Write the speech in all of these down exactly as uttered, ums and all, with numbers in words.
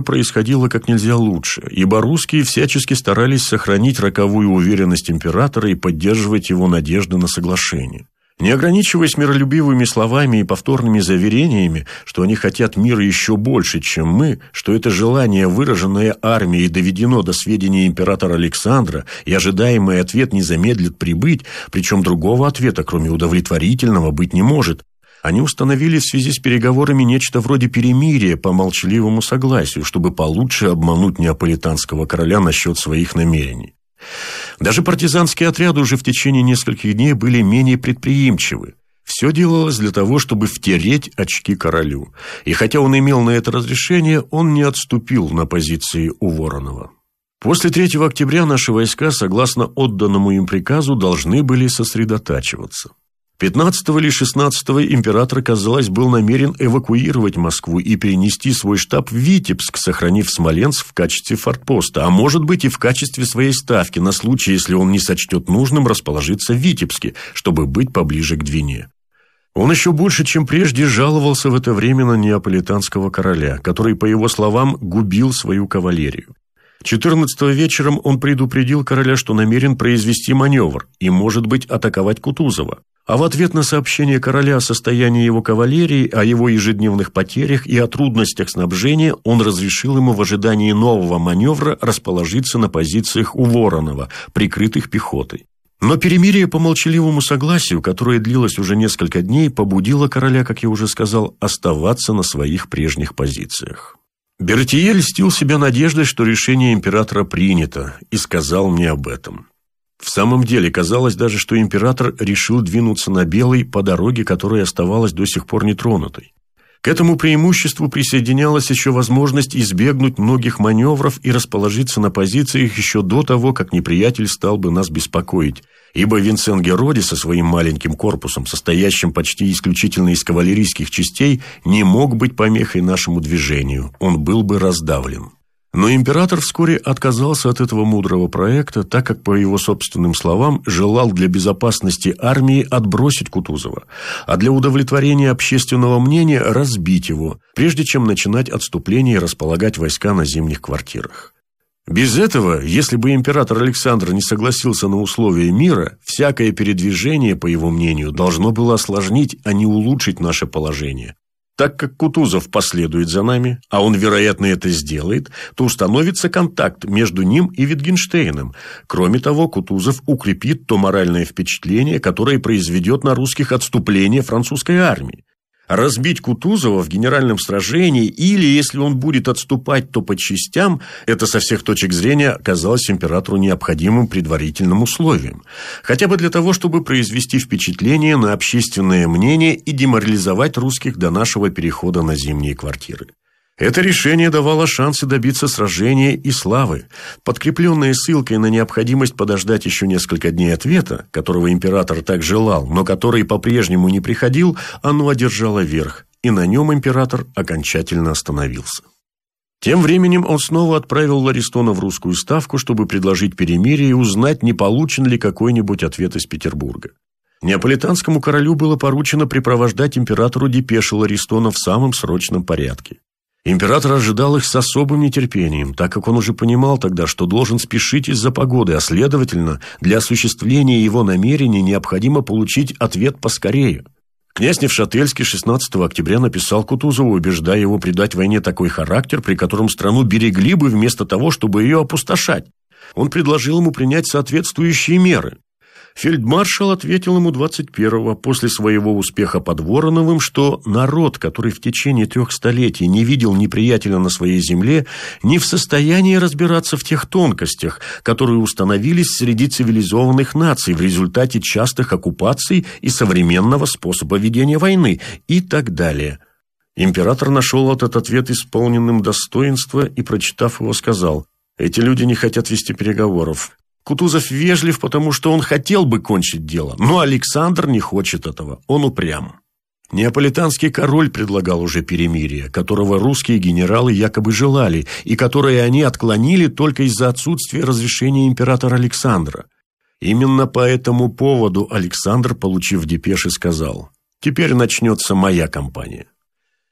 происходило как нельзя лучше, ибо русские всячески старались сохранить роковую уверенность императора и поддерживать его надежды на соглашение. Не ограничиваясь миролюбивыми словами и повторными заверениями, что они хотят мира еще больше, чем мы, что это желание, выраженное армией, доведено до сведения императора Александра, и ожидаемый ответ не замедлит прибыть, причем другого ответа, кроме удовлетворительного, быть не может, они установили в связи с переговорами нечто вроде перемирия по молчаливому согласию, чтобы получше обмануть неаполитанского короля насчет своих намерений. Даже партизанские отряды уже в течение нескольких дней были менее предприимчивы. Все делалось для того, чтобы втереть очки королю. И хотя он имел на это разрешение, он не отступил на позиции у Воронова. После третьего октября наши войска, согласно отданному им приказу, должны были сосредотачиваться. пятнадцатого или шестнадцатого император, казалось, был намерен эвакуировать Москву и перенести свой штаб в Витебск, сохранив Смоленск в качестве форпоста, а может быть и в качестве своей ставки, на случай, если он не сочтет нужным расположиться в Витебске, чтобы быть поближе к Двине. Он еще больше, чем прежде, жаловался в это время на неаполитанского короля, который, по его словам, губил свою кавалерию. четырнадцатого вечером он предупредил короля, что намерен произвести маневр и, может быть, атаковать Кутузова. А в ответ на сообщение короля о состоянии его кавалерии, о его ежедневных потерях и о трудностях снабжения, он разрешил ему в ожидании нового маневра расположиться на позициях у Воронова, прикрытых пехотой. Но перемирие по молчаливому согласию, которое длилось уже несколько дней, побудило короля, как я уже сказал, оставаться на своих прежних позициях. Бертье льстил себя надеждой, что решение императора принято, и сказал мне об этом. В самом деле, казалось даже, что император решил двинуться на Белый по дороге, которая оставалась до сих пор нетронутой. К этому преимуществу присоединялась еще возможность избегнуть многих маневров и расположиться на позициях еще до того, как неприятель стал бы нас беспокоить, ибо Винсент Героди со своим маленьким корпусом, состоящим почти исключительно из кавалерийских частей, не мог быть помехой нашему движению, он был бы раздавлен. Но император вскоре отказался от этого мудрого проекта, так как, по его собственным словам, желал для безопасности армии отбросить Кутузова, а для удовлетворения общественного мнения разбить его, прежде чем начинать отступление и располагать войска на зимних квартирах. Без этого, если бы император Александр не согласился на условия мира, всякое передвижение, по его мнению, должно было осложнить, а не улучшить наше положение. Так как Кутузов последует за нами, а он, вероятно, это сделает, то установится контакт между ним и Витгенштейном. Кроме того, Кутузов укрепит то моральное впечатление, которое произведет на русских отступление французской армии. Разбить Кутузова в генеральном сражении или, если он будет отступать, то по частям, это со всех точек зрения казалось императору необходимым предварительным условием. Хотя бы для того, чтобы произвести впечатление на общественное мнение и деморализовать русских до нашего перехода на зимние квартиры. Это решение давало шансы добиться сражения и славы. Подкрепленное ссылкой на необходимость подождать еще несколько дней ответа, которого император так желал, но который по-прежнему не приходил, оно одержало верх, и на нем император окончательно остановился. Тем временем он снова отправил Ларистона в русскую ставку, чтобы предложить перемирие и узнать, не получен ли какой-нибудь ответ из Петербурга. Неаполитанскому королю было поручено препровождать императору депеши Ларистона в самом срочном порядке. Император ожидал их с особым нетерпением, так как он уже понимал тогда, что должен спешить из-за погоды, а следовательно, для осуществления его намерений необходимо получить ответ поскорее. Князь Невшательский шестнадцатого октября написал Кутузову, убеждая его придать войне такой характер, при котором страну берегли бы вместо того, чтобы ее опустошать. Он предложил ему принять соответствующие меры. Фельдмаршал ответил ему двадцать первого после своего успеха под Вороновым, что народ, который в течение трех столетий не видел неприятеля на своей земле, не в состоянии разбираться в тех тонкостях, которые установились среди цивилизованных наций в результате частых оккупаций и современного способа ведения войны и так далее. Император нашел этот ответ исполненным достоинства и, прочитав его, сказал: «Эти люди не хотят вести переговоров. Кутузов вежлив, потому что он хотел бы кончить дело, но Александр не хочет этого, он упрям». Неаполитанский король предлагал уже перемирие, которого русские генералы якобы желали, и которое они отклонили только из-за отсутствия разрешения императора Александра. Именно по этому поводу Александр, получив депеши, сказал: «Теперь начнется моя кампания».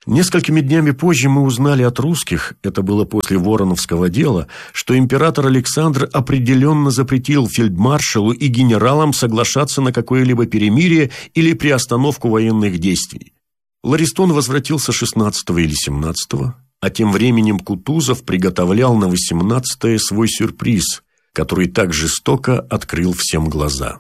Несколькими днями позже мы узнали от русских, это было после Вороновского дела, что император Александр определенно запретил фельдмаршалу и генералам соглашаться на какое-либо перемирие или приостановку военных действий. Ларистон возвратился шестнадцатого или семнадцатого, а тем временем Кутузов приготовлял на восемнадцатое свой сюрприз, который так жестоко открыл всем глаза.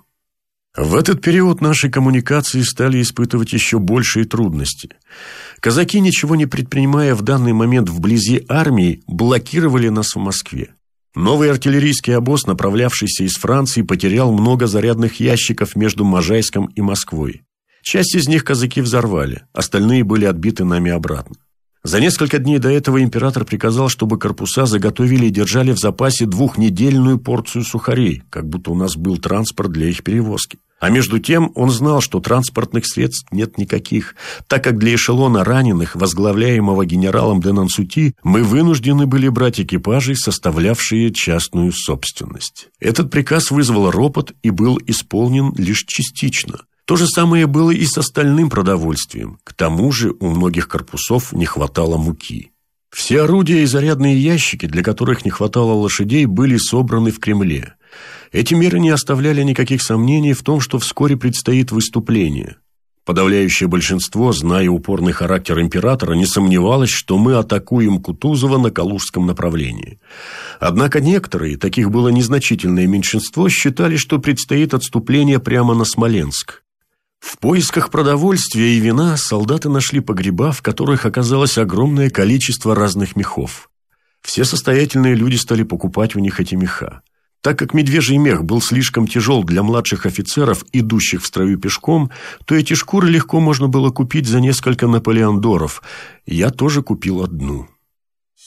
В этот период наши коммуникации стали испытывать еще большие трудности. Казаки, ничего не предпринимая в данный момент вблизи армии, блокировали нас в Москве. Новый артиллерийский обоз, направлявшийся из Франции, потерял много зарядных ящиков между Можайском и Москвой. Часть из них казаки взорвали, остальные были отбиты нами обратно. За несколько дней до этого император приказал, чтобы корпуса заготовили и держали в запасе двухнедельную порцию сухарей, как будто у нас был транспорт для их перевозки. А между тем он знал, что транспортных средств нет никаких, так как для эшелона раненых, возглавляемого генералом де Нансути, мы вынуждены были брать экипажи, составлявшие частную собственность. Этот приказ вызвал ропот и был исполнен лишь частично. То же самое было и с остальным продовольствием. К тому же у многих корпусов не хватало муки. Все орудия и зарядные ящики, для которых не хватало лошадей, были собраны в Кремле. Эти меры не оставляли никаких сомнений в том, что вскоре предстоит выступление. Подавляющее большинство, зная упорный характер императора, не сомневалось, что мы атакуем Кутузова на Калужском направлении. Однако некоторые, таких было незначительное меньшинство, считали, что предстоит отступление прямо на Смоленск. В поисках продовольствия и вина солдаты нашли погреба, в которых оказалось огромное количество разных мехов. Все состоятельные люди стали покупать у них эти меха. Так как медвежий мех был слишком тяжел для младших офицеров, идущих в строю пешком, то эти шкуры легко можно было купить за несколько наполеондоров. Я тоже купил одну.